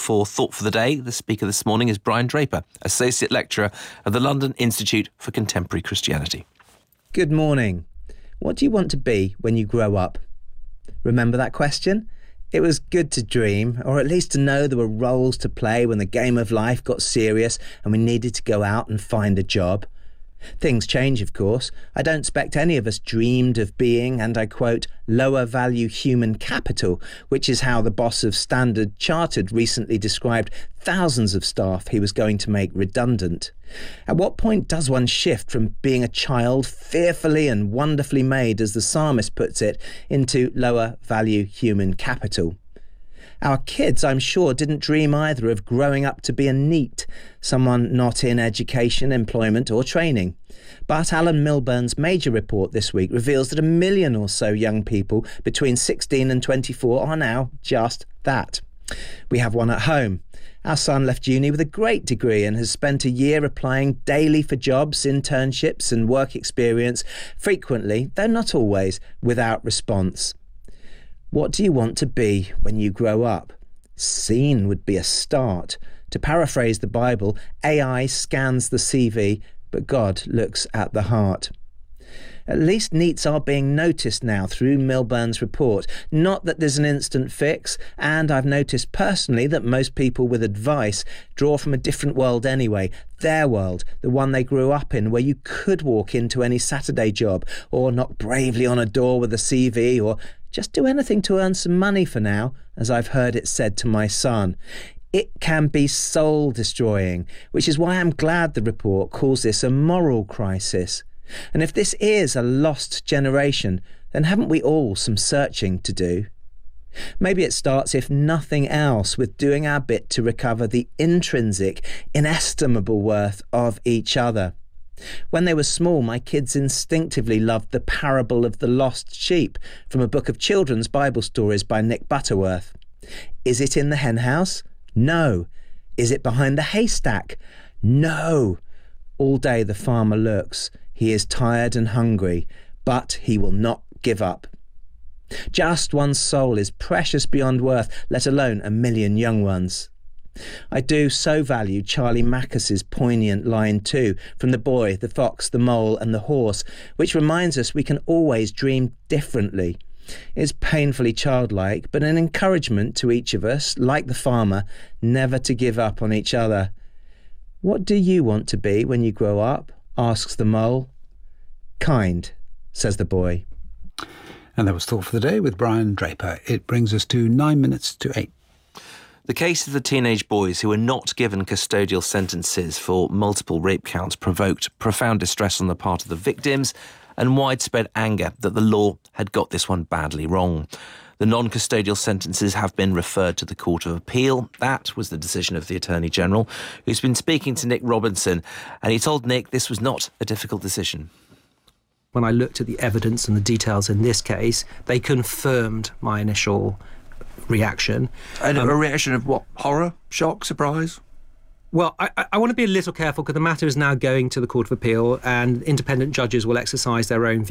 for Thought for the Day. The speaker this morning is Brian Draper, Associate Lecturer at the London Institute for Contemporary Christianity. Good morning. What do you want to be when you grow up? Remember that question? It was good to dream, or at least to know there were roles to play when the game of life got serious and we needed to go out and find a job. Things change, of course. I don't expect any of us dreamed of being, and I quote, lower value human capital, which is how the boss of Standard Chartered recently described thousands of staff he was going to make redundant. At what point does one shift from being a child fearfully and wonderfully made, as the psalmist puts it, into lower value human capital? Our kids, I'm sure, didn't dream either of growing up to be a NEET, someone not in education, employment or training. But Alan Milburn's major report this week reveals that 1 million or so young people between 16 and 24 are now just that. We have one at home. Our son left uni with a great degree and has spent a year applying daily for jobs, internships and work experience, frequently, though not always, without response. What do you want to be when you grow up? Seen would be a start. To paraphrase the Bible, AI scans the CV, but God looks at the heart. At least NEETs are being noticed now through Milburn's report. Not that there's an instant fix, and I've noticed personally that most people with advice draw from a different world anyway. Their world, the one they grew up in, where you could walk into any Saturday job, or knock bravely on a door with a CV, or just do anything to earn some money for now, as I've heard it said to my son. It can be soul-destroying, which is why I'm glad the report calls this a moral crisis. And if this is a lost generation, then haven't we all some searching to do? Maybe it starts, if nothing else, with doing our bit to recover the intrinsic, inestimable worth of each other. When they were small, my kids instinctively loved the parable of the lost sheep from a book of children's Bible stories by Nick Butterworth. Is it in the henhouse? No. Is it behind the haystack? No. All day the farmer looks. He is tired and hungry, but he will not give up. Just one soul is precious beyond worth, let alone 1 million young ones. I do so value Charlie Mackes's poignant line too, from The Boy, the Fox, the Mole and the Horse, which reminds us we can always dream differently. It's painfully childlike, but an encouragement to each of us, like the farmer, never to give up on each other. What do you want to be when you grow up? Asks the Mole. Kind, says the Boy. And that was Thought for the Day with Brian Draper. It brings us to 9 minutes to 8. The case of the teenage boys who were not given custodial sentences for multiple rape counts provoked profound distress on the part of the victims and widespread anger that the law had got this one badly wrong. The non-custodial sentences have been referred to the Court of Appeal. That was the decision of the Attorney General, who's been speaking to Nick Robinson, and he told Nick this was not a difficult decision. When I looked at the evidence and the details in this case, they confirmed my initial reaction. And a reaction of what? Horror? Shock? Surprise? Well, I want to be a little careful because the matter is now going to the Court of Appeal and independent judges will exercise their own